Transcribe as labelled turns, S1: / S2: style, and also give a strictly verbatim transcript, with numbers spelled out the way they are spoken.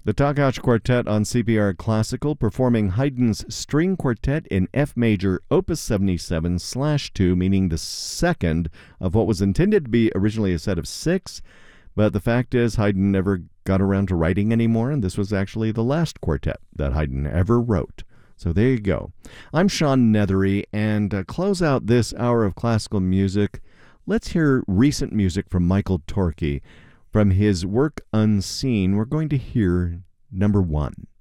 S1: The Talkouch Quartet on C P R Classical performing Haydn's String Quartet in F major, Opus seventy-seven slash two, meaning the second of what was intended to be originally a set of six. But the fact is, Haydn never got around to writing anymore, and this was actually the last quartet that Haydn ever wrote. So there you go. I'm Sean Nethery, and to close out this hour of classical music, let's hear recent music from Michael Torke. From his work Unseen, we're going to hear number one.